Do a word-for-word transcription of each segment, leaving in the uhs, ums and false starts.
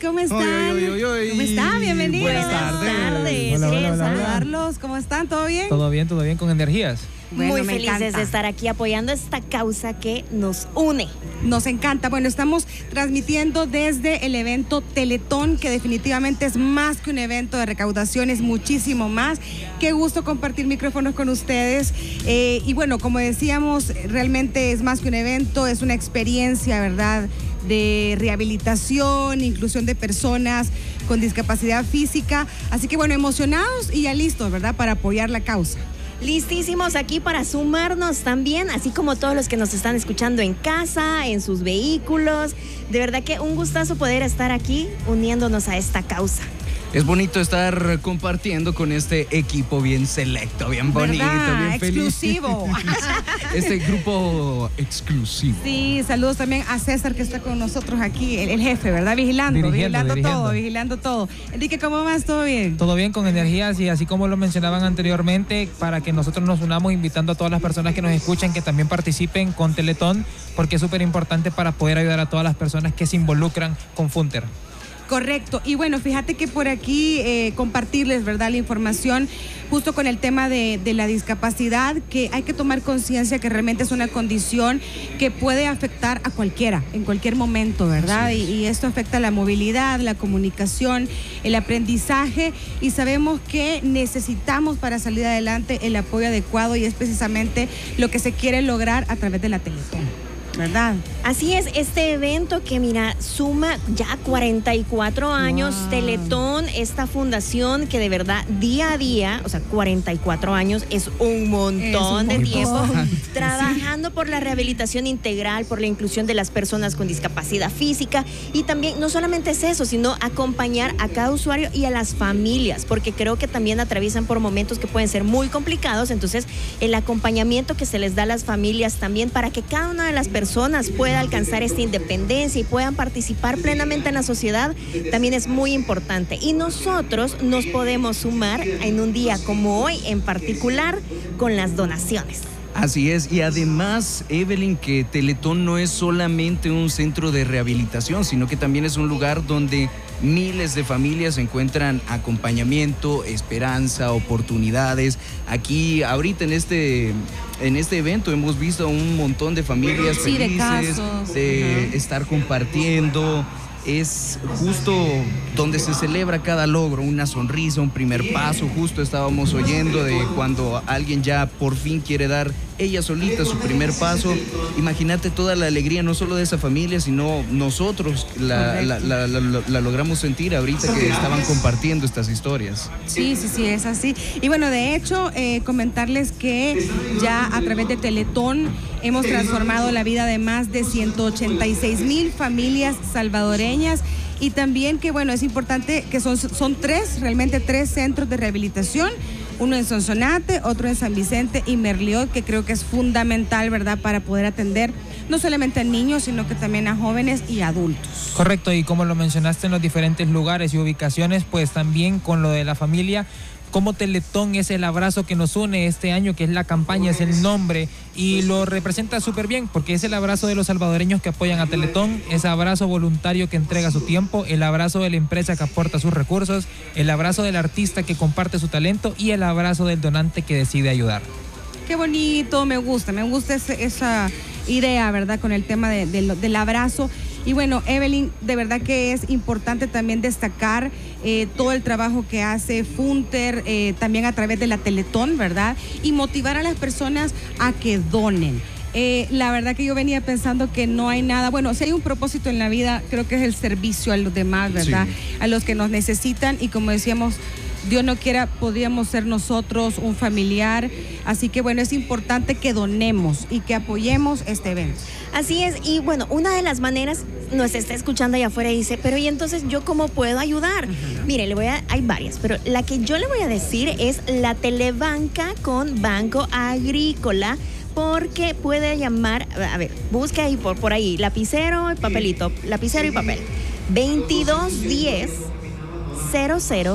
¿cómo están? Oy, oy, oy, oy. ¿Cómo están? Bienvenidos. Buenas tardes. tardes. Hola, hola, Quiero hola, hola. saludarlos. ¿Cómo están? ¿Todo bien? Todo bien, todo bien, con energías. Bueno, Muy me felices encanta. de estar aquí apoyando esta causa que nos une. Nos encanta. Bueno, estamos transmitiendo desde el evento Teletón, que definitivamente es más que un evento de recaudación, es muchísimo más. Qué gusto compartir micrófonos con ustedes. Eh, y bueno, como decíamos, realmente es más que un evento, es una experiencia, ¿verdad?, de rehabilitación, inclusión de personas con discapacidad física. Así que bueno, emocionados y ya listos, ¿verdad?, para apoyar la causa. Listísimos aquí para sumarnos también, así como todos los que nos están escuchando en casa, en sus vehículos. De verdad que un gustazo poder estar aquí uniéndonos a esta causa. Es bonito estar compartiendo con este equipo bien selecto, bien bonito, ¿Verdad? bien feliz. Exclusivo. Este grupo exclusivo. Sí, saludos también a César que está con nosotros aquí, el, el jefe, ¿verdad? Vigilando, Dirigiendo, vigilando dirigiendo. todo, vigilando todo. Enrique, ¿cómo vas? ¿Todo bien? Todo bien, con energías, y así como lo mencionaban anteriormente, para que nosotros nos unamos, invitando a todas las personas que nos escuchan que también participen con Teletón, porque es súper importante para poder ayudar a todas las personas que se involucran con Funter. Correcto. Y bueno, fíjate que por aquí eh, compartirles, ¿verdad?, la información justo con el tema de, de la discapacidad, que hay que tomar conciencia que realmente es una condición que puede afectar a cualquiera, en cualquier momento, ¿verdad? Y, y esto afecta la movilidad, la comunicación, el aprendizaje, y sabemos que necesitamos para salir adelante el apoyo adecuado, y es precisamente lo que se quiere lograr a través de la Teletón, ¿verdad? Así es, este evento que mira, suma ya cuarenta y cuatro años, Wow. Teletón, esta fundación que de verdad día a día, o sea, cuarenta y cuatro años es un montón Es un de montón. tiempo, trabajando por la rehabilitación integral, por la inclusión de las personas con discapacidad física, y también no solamente es eso, sino acompañar a cada usuario y a las familias, porque creo que también atraviesan por momentos que pueden ser muy complicados. Entonces el acompañamiento que se les da a las familias también para que cada una de las personas pueda alcanzar esta independencia y puedan participar plenamente en la sociedad también es muy importante, y nosotros nos podemos sumar en un día como hoy en particular con las donaciones. Así es, y además, Evelyn, que Teletón no es solamente un centro de rehabilitación, sino que también es un lugar donde miles de familias encuentran acompañamiento, esperanza, oportunidades. Aquí, ahorita en este, en este evento hemos visto a un montón de familias Sí, de felices, casos. de Ajá. estar compartiendo. Es justo donde se celebra cada logro, una sonrisa, un primer paso. Justo estábamos oyendo de cuando alguien ya por fin quiere dar ella solita su primer paso. Imagínate toda la alegría, no solo de esa familia, sino nosotros la, la, la, la, la, la logramos sentir ahorita que estaban compartiendo estas historias. Sí, sí, sí, es así. Y bueno, de hecho, eh, comentarles que ya a través de Teletón hemos transformado la vida de más de ciento ochenta y seis mil familias salvadoreñas. Y también que, bueno, es importante que son, son tres, realmente tres centros de rehabilitación. Uno en Sonsonate, otro en San Vicente y Merliot, que creo que es fundamental, ¿verdad?, para poder atender no solamente a niños, sino que también a jóvenes y adultos. Correcto, y como lo mencionaste en los diferentes lugares y ubicaciones, pues también con lo de la familia, como Teletón es el abrazo que nos une este año, que es la campaña, es el nombre, y lo representa súper bien, porque es el abrazo de los salvadoreños que apoyan a Teletón, ese abrazo voluntario que entrega su tiempo, el abrazo de la empresa que aporta sus recursos, el abrazo del artista que comparte su talento, y el abrazo del donante que decide ayudar. Qué bonito, me gusta, me gusta ese, esa idea, ¿verdad?, con el tema de, de, del abrazo. Y bueno, Evelyn, de verdad que es importante también destacar eh, todo el trabajo que hace Funter, eh, también a través de la Teletón, ¿verdad? Y motivar a las personas a que donen. Eh, la verdad que yo venía pensando que no hay nada, bueno, si hay un propósito en la vida, creo que es el servicio a los demás, ¿verdad? Sí. A los que nos necesitan, y como decíamos, Dios no quiera, podríamos ser nosotros un familiar. Así que bueno, es importante que donemos y que apoyemos este evento. Así es, y bueno, una de las maneras, nos está escuchando allá afuera y dice, pero ¿y entonces yo cómo puedo ayudar? Uh-huh. Mire, le voy a, hay varias, pero la que yo le voy a decir es la Telebanca con Banco Agrícola, porque puede llamar, a ver, busque ahí por, por ahí, lapicero y papelito, lapicero y papel, veintidós diez cero cero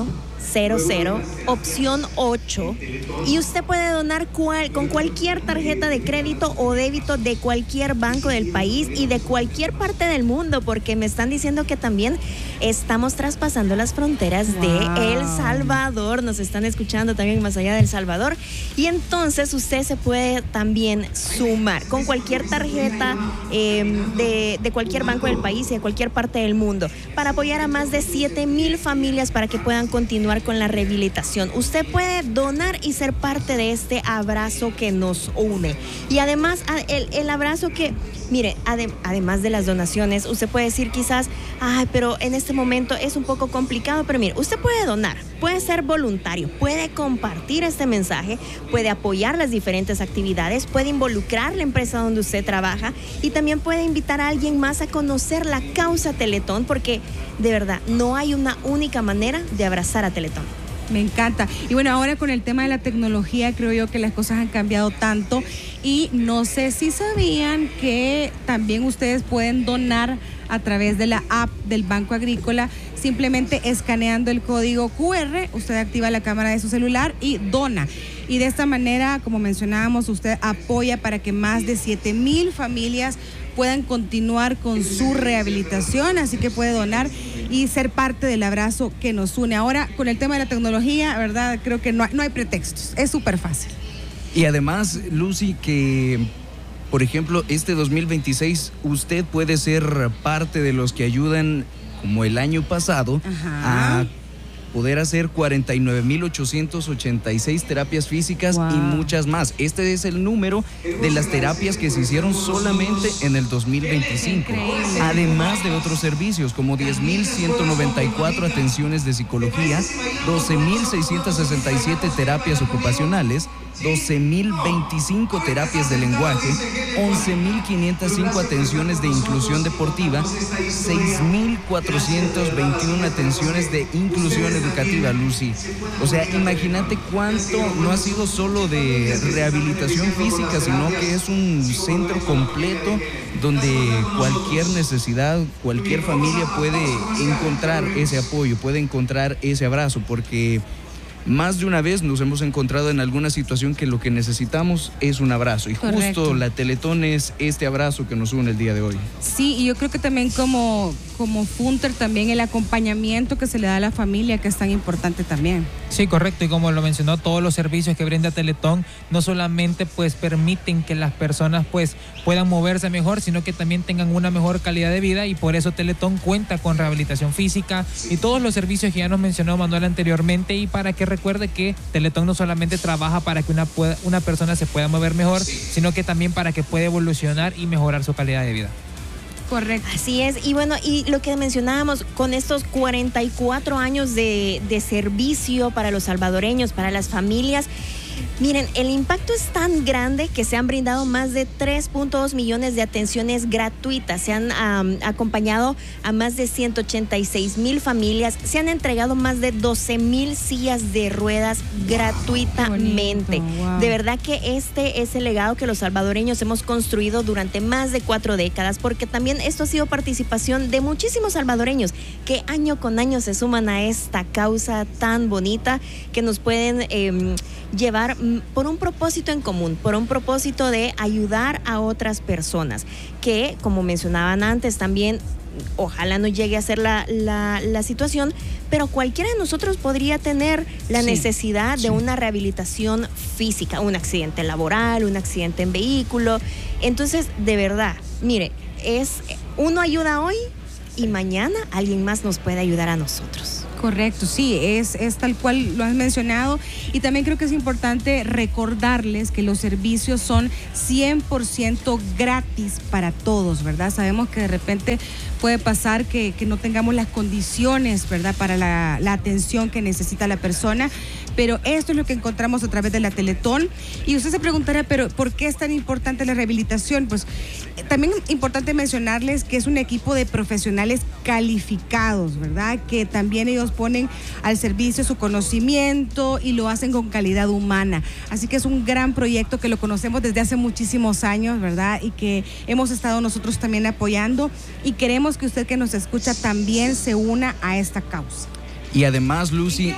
cero cero, opción ocho, y usted puede donar cual, con cualquier tarjeta de crédito o débito de cualquier banco del país y de cualquier parte del mundo, porque me están diciendo que también estamos traspasando las fronteras wow. de El Salvador, nos están escuchando también más allá de El Salvador, y entonces usted se puede también sumar con cualquier tarjeta eh, de, de cualquier banco del país y de cualquier parte del mundo para apoyar a más de siete mil familias para que puedan continuar con la rehabilitación. Usted puede donar y ser parte de este abrazo que nos une. Y además, el, el abrazo que, mire, adem, además de las donaciones, usted puede decir quizás, ay, pero en este momento es un poco complicado, pero mire, usted puede donar, puede ser voluntario, puede compartir este mensaje, puede apoyar las diferentes actividades, puede involucrar la empresa donde usted trabaja y también puede invitar a alguien más a conocer la causa Teletón, porque de verdad no hay una única manera de abrazar a Teletón. Me encanta. Y bueno, ahora con el tema de la tecnología, creo yo que las cosas han cambiado tanto y no sé si sabían que también ustedes pueden donar a través de la app del Banco Agrícola, simplemente escaneando el código cu erre, usted activa la cámara de su celular y dona. Y de esta manera, como mencionábamos, usted apoya para que más de siete mil familias puedan continuar con su rehabilitación, así que puede donar y ser parte del abrazo que nos une. Ahora, con el tema de la tecnología, ¿verdad? Creo que no hay, no hay pretextos, es súper fácil. Y además, Lucy, que, por ejemplo, este dos mil veintiséis, usted puede ser parte de los que ayudan, como el año pasado, Ajá. a poder hacer cuarenta y nueve mil ochocientas ochenta y seis terapias físicas wow. y muchas más. Este es el número de las terapias que se hicieron solamente en el dos mil veinticinco. Increíble. Además de otros servicios como diez mil ciento noventa y cuatro atenciones de psicología, doce mil seiscientas sesenta y siete terapias ocupacionales, doce mil veinticinco terapias de lenguaje, once mil quinientas cinco atenciones de inclusión deportiva, seis mil cuatrocientas veintiuna atenciones de inclusión educativa, Lucy. O sea, imagínate cuánto no ha sido solo de rehabilitación física, sino que es un centro completo donde cualquier necesidad, cualquier familia puede encontrar ese apoyo, puede encontrar ese abrazo, porque más de una vez nos hemos encontrado en alguna situación que lo que necesitamos es un abrazo. Y Correcto. Justo la Teletón es este abrazo que nos une el día de hoy. Sí, y yo creo que también como, como Funter, también el acompañamiento que se le da a la familia, que es tan importante también. Sí, correcto. Y como lo mencionó, todos los servicios que brinda Teletón no solamente pues permiten que las personas pues puedan moverse mejor, sino que también tengan una mejor calidad de vida, y por eso Teletón cuenta con rehabilitación física y todos los servicios que ya nos mencionó Manuel anteriormente. Y para que recuerde que Teletón no solamente trabaja para que una, pueda, una persona se pueda mover mejor, sino que también para que pueda evolucionar y mejorar su calidad de vida. Correcto. Así es. Y bueno, y lo que mencionábamos, con estos cuarenta y cuatro años de, de servicio para los salvadoreños, para las familias, miren, el impacto es tan grande que se han brindado más de tres punto dos millones de atenciones gratuitas, se han um, acompañado a más de ciento ochenta y seis mil familias, se han entregado más de doce mil sillas de ruedas gratuitamente. Wow. De verdad que este es el legado que los salvadoreños hemos construido durante más de cuatro décadas, porque también esto ha sido participación de muchísimos salvadoreños que año con año se suman a esta causa tan bonita que nos pueden eh, llevar por un propósito en común, por un propósito de ayudar a otras personas que, como mencionaban antes, también ojalá no llegue a ser la, la, la situación, pero cualquiera de nosotros podría tener la sí, necesidad sí. de una rehabilitación física, un accidente laboral, un accidente en vehículo. Entonces, de verdad, mire, es uno ayuda hoy y mañana alguien más nos puede ayudar a nosotros. Correcto, sí, es, es tal cual lo has mencionado, y también creo que es importante recordarles que los servicios son cien por ciento gratis para todos, ¿verdad? Sabemos que de repente puede pasar que, que no tengamos las condiciones, ¿verdad?, para la, la atención que necesita la persona, pero esto es lo que encontramos a través de la Teletón. Y usted se preguntará, pero ¿por qué es tan importante la rehabilitación? Pues también es importante mencionarles que es un equipo de profesionales calificados, ¿verdad?, que también ellos ponen al servicio su conocimiento y lo hacen con calidad humana. Así que es un gran proyecto que lo conocemos desde hace muchísimos años, ¿verdad?, y que hemos estado nosotros también apoyando, y queremos que usted que nos escucha también se una a esta causa. Y además, Lucy,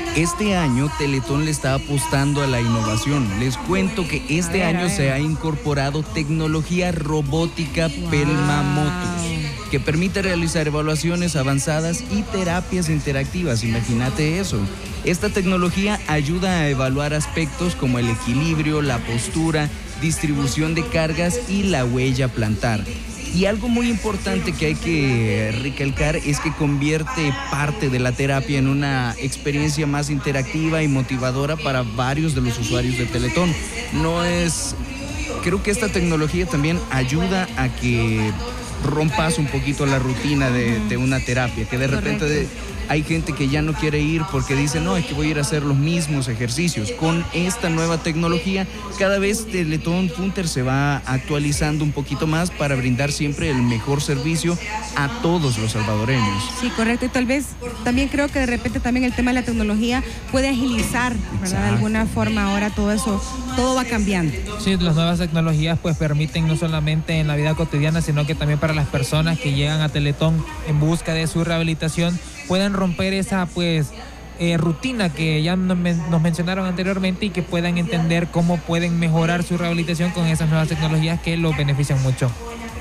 Este año Teletón le está apostando a la innovación. Les cuento que este A ver, año a ver. se ha incorporado tecnología robótica Pelma Motus, que permite realizar evaluaciones avanzadas y terapias interactivas. Imagínate eso. Esta tecnología ayuda a evaluar aspectos como el equilibrio, la postura, distribución de cargas y la huella plantar. Y algo muy importante que hay que recalcar es que convierte parte de la terapia en una experiencia más interactiva y motivadora para varios de los usuarios de Teletón. No es... Creo que esta tecnología también ayuda a que rompas un poquito la rutina de, de una terapia, que de repente de, hay gente que ya no quiere ir porque dice, no, es que voy a ir a hacer los mismos ejercicios. Con esta nueva tecnología, cada vez Teletón Funter se va actualizando un poquito más para brindar siempre el mejor servicio a todos los salvadoreños. Sí, correcto. Y tal vez también creo que de repente también el tema de la tecnología puede agilizar, ¿verdad? Exacto. De alguna forma ahora todo eso, todo va cambiando. Sí, las nuevas tecnologías pues permiten no solamente en la vida cotidiana, sino que también para las personas que llegan a Teletón en busca de su rehabilitación, pueden romper esa pues eh, rutina que ya nos, men- nos mencionaron anteriormente y que puedan entender cómo pueden mejorar su rehabilitación con esas nuevas tecnologías que los benefician mucho.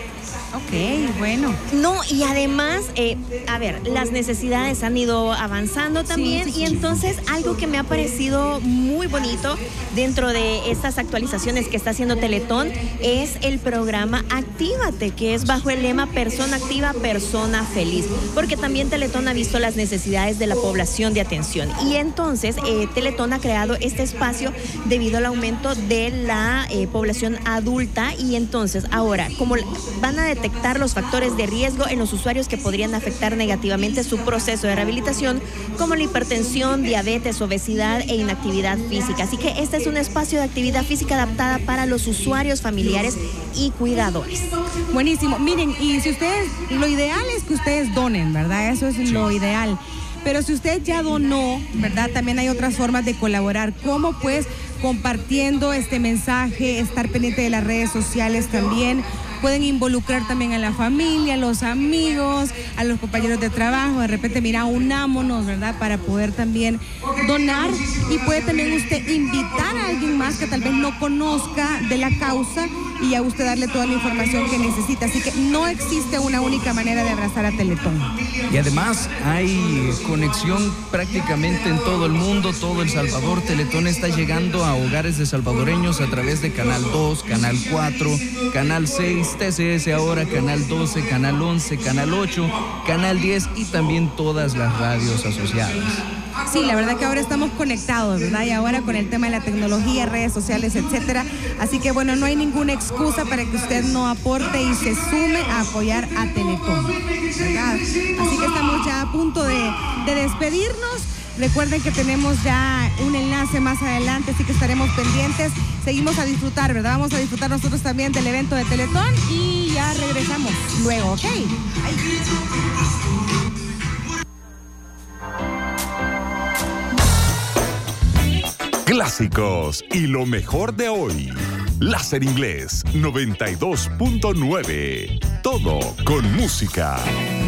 Ok, bueno. No, y además, eh, a ver, las necesidades han ido avanzando también, Sí, sí, sí. y entonces algo que me ha parecido muy bonito dentro de estas actualizaciones que está haciendo Teletón es el programa Actívate, que es bajo el lema Persona Activa, Persona Feliz, porque también Teletón ha visto las necesidades de la población de atención, y entonces eh, Teletón ha creado este espacio debido al aumento de la eh, población adulta, y entonces ahora, como van a detectar los factores de riesgo en los usuarios que podrían afectar negativamente su proceso de rehabilitación, como la hipertensión, diabetes, obesidad e inactividad física. Así que este es un espacio de actividad física adaptada para los usuarios, familiares y cuidadores. Buenísimo. Miren, y si ustedes, lo ideal es que ustedes donen, ¿verdad? Eso es lo ideal. Pero si usted ya donó, ¿verdad? También hay otras formas de colaborar. ¿Cómo? Pues compartiendo este mensaje, estar pendiente de las redes sociales también. Pueden involucrar también a la familia, a los amigos, a los compañeros de trabajo. De repente, mira, unámonos, ¿verdad? Para poder también donar. Y puede también usted invitar a alguien más que tal vez no conozca de la causa y a usted darle toda la información que necesita. Así que no existe una única manera de abrazar a Teletón. Y además hay conexión prácticamente en todo el mundo, todo El Salvador. Teletón está llegando a hogares de salvadoreños a través de Canal dos, Canal cuatro, Canal seis, T C S ahora, Canal doce, Canal once, Canal ocho, Canal diez y también todas las radios asociadas. Sí, la verdad que ahora estamos conectados, ¿verdad? Y ahora con el tema de la tecnología, redes sociales, etcétera. Así que bueno, no hay ninguna excusa para que usted no aporte y se sume a apoyar a Teletón, ¿verdad? Así que estamos ya a punto de, de despedirnos. Recuerden que tenemos ya un enlace más adelante, así que estaremos pendientes. Seguimos a disfrutar, ¿verdad? Vamos a disfrutar nosotros también del evento de Teletón y ya regresamos luego, ¿ok? Ay. Clásicos y lo mejor de hoy. Láser Inglés noventa y dos punto nueve. Todo con música.